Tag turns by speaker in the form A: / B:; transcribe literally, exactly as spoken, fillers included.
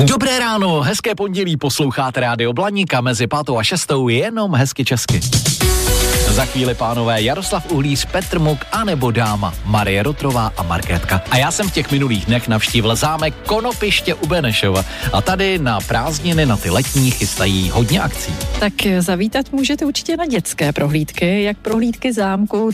A: Dobré ráno, hezké pondělí, posloucháte Rádio Blaníka mezi pátou a šestou, jenom hezky česky. Za chvíli, pánové, Jaroslav Uhlíř, Petr Muk a nebo dáma Marie Rotrová a Markétka. A já jsem v těch minulých dnech navštívil zámek Konopiště u Benešova. A tady na prázdniny, na ty letní, chystají hodně akcí.
B: Tak zavítat můžete určitě na dětské prohlídky, jak prohlídky zámku,